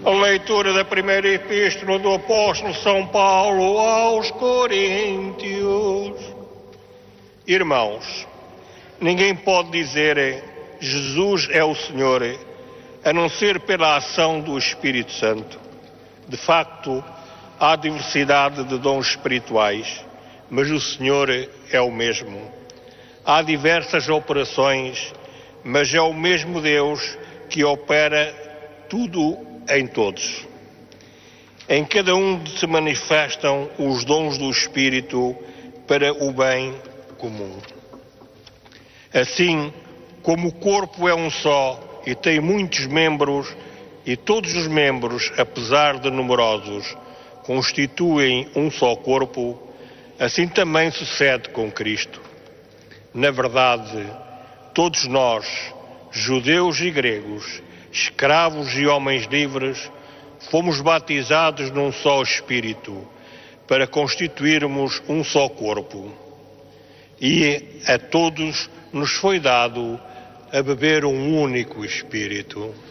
A leitura da primeira epístola do apóstolo São Paulo aos Coríntios. Irmãos, ninguém pode dizer Jesus é o Senhor, a não ser pela ação do Espírito Santo. De facto, há diversidade de dons espirituais, mas o Senhor é o mesmo. Há diversas operações, mas é o mesmo Deus que opera tudo em todos. Em cada um se manifestam os dons do Espírito para o bem comum. Assim, como o corpo é um só e tem muitos membros, e todos os membros, apesar de numerosos, constituem um só corpo, assim também sucede com Cristo. Na verdade, todos nós, judeus e gregos, escravos e homens livres, fomos batizados num só Espírito, para constituirmos um só corpo. E a todos nos foi dado a beber um único Espírito.